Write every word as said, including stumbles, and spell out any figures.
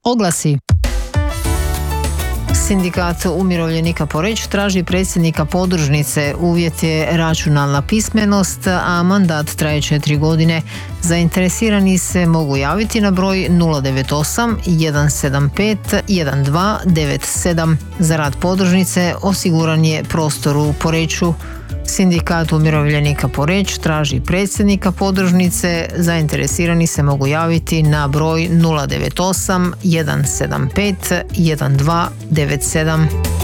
Oglasi. Sindikat umirovljenika Poreč traži predsjednika podružnice. Uvjet je računalna pismenost, a mandat traje četiri godine. Zainteresirani se mogu javiti na broj nula devet osam jedan sedam pet jedan dva devet sedam. Za rad podružnice osiguran je prostor u Poreču. Sindikat umirovljenika Poreč traži predsjednika podružnice. Zainteresirani se mogu javiti na broj nula devet osam jedan sedam pet jedan dva devet sedam.